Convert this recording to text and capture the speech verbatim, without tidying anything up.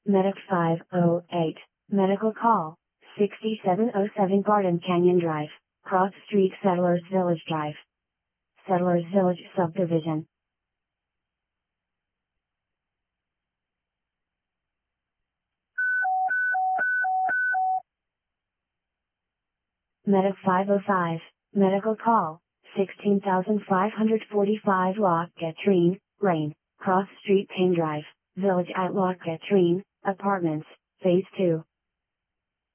Medic five oh eight, medical call, sixty-seven oh seven Garden Canyon Drive, Cross Street, Settlers Village Drive. Settlers Village Subdivision. Medic five oh five, medical call, sixteen thousand five hundred forty-five Loch Katrine, Lane, Cross Street, Payne Drive, Village at Loch Katrine, Apartments, Phase two.